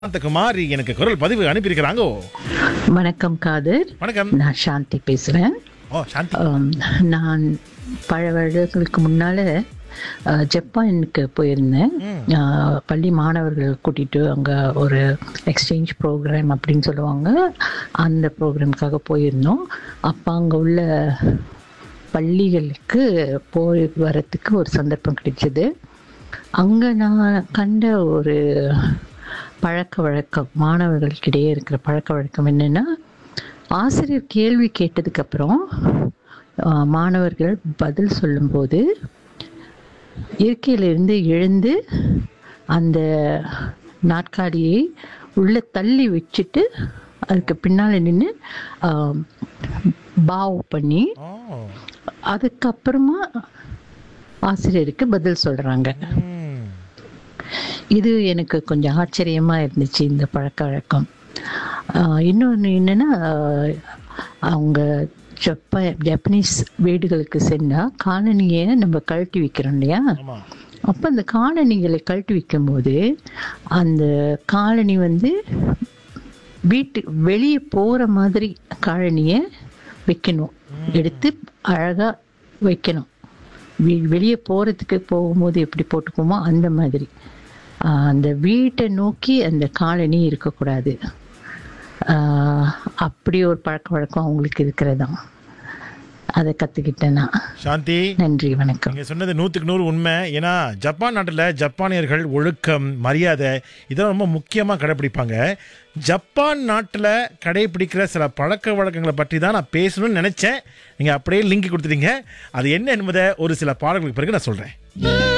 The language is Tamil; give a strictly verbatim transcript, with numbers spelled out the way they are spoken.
குமாரி எனக்கு குரல் பதிவு அனுப்பியிருக்கிறாங்க. வணக்கம் காதர். வணக்கம். நான் சாந்தி பேசுகிறேன். ஓ சாந்தி. நான் பல வருடங்களுக்கு முன்னால் ஜப்பானுக்கு போயிருந்தேன். அஹ், பள்ளி மாணவர்கள் கூட்டிகிட்டு அங்கே ஒரு எக்ஸ்சேஞ்ச் ப்ரோக்ராம் அப்படின்னு சொல்லுவாங்க. அந்த ப்ரோக்ராமுக்காக போயிருந்தோம். அப்போ அங்கே உள்ள பள்ளிகளுக்கு போய் வரத்துக்கு ஒரு சந்தர்ப்பம் கிடைச்சது. அங்கே நான் கண்ட ஒரு பழக்க வழக்கம், மாணவர்களுக்கிடையே இருக்கிற பழக்க வழக்கம் என்னென்னா, ஆசிரியர் கேள்வி கேட்டதுக்கப்புறம் மாணவர்கள் பதில் சொல்லும்போது இருக்கையிலிருந்து எழுந்து அந்த நாற்காலியை உள்ளே தள்ளி வச்சுட்டு அதுக்கு பின்னால் நின்று பாவ் பண்ணி ஓ. அதுக்கப்புறமா ஆசிரியருக்கு பதில் சொல்கிறாங்க. ம். இது எனக்கு கொஞ்சம் ஆச்சரியமாக இருந்துச்சு, இந்த பழக்க வழக்கம். இன்னொன்று என்னென்னா, அவங்க ஜப்பா ஜப்பனீஸ் வீடுகளுக்கு சென்றால் காலணியை நம்ம கழட்டி வைக்கிறோம் இல்லையா? ஆமா. அப்போ அந்த காலணிகளை கழட்டி வைக்கும்போது அந்த காலணி வந்து வீட்டு வெளியே போகிற மாதிரி காலணியை வைக்கணும், எடுத்து அழகாக வைக்கணும். வீ வெளியே போகிறதுக்கு போகும்போது எப்படி போட்டுக்குமோ அந்த மாதிரி ஆஹ் அந்த வீட்டை நோக்கி அந்த காலனி இருக்கக்கூடாது. ஆஹ் அப்படி ஒரு பழக்க வழக்கம் அவங்களுக்கு இருக்கிறதாம். அதை கற்றுக்கிட்டேன்னா. சாந்தி, நன்றி, வணக்கம். நீங்க சொன்னது நூற்றுக்கு நூறு உண்மை. ஏன்னா ஜப்பான் நாட்டில் ஜப்பானியர்கள் ஒழுக்கம், மரியாதை இதெல்லாம் ரொம்ப முக்கியமாக கடைப்பிடிப்பாங்க. ஜப்பான் நாட்டில் கடைப்பிடிக்கிற சில பழக்க வழக்கங்களை பற்றி தான் நான் பேசணும்னு நினச்சேன். நீங்கள் அப்படியே லிங்க் கொடுத்துட்டீங்க. அது என்ன என்பதை ஒரு சில பாடல்களுக்கு பிறகு நான் சொல்கிறேன்.